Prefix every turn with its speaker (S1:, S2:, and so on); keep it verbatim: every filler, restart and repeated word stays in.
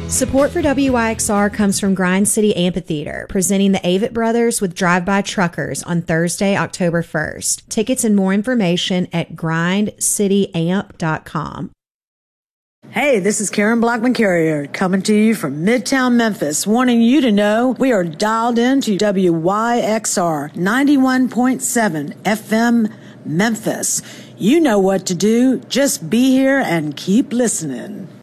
S1: Support for W Y X R comes from Grind City Amphitheater, presenting the Avett Brothers with Drive-By Truckers on Thursday, October first. Tickets and more information at grind city amp dot com.
S2: Hey, this is Karen Blackman Carrier coming to you from Midtown Memphis, wanting you to know we are dialed into W Y X R ninety-one point seven F M Memphis. You know what to do. Just be here and keep listening.